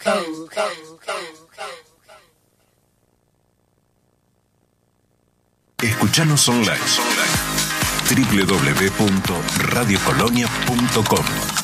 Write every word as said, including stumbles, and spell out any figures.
Escuchanos online, doble u doble u doble u punto radio colonia punto com.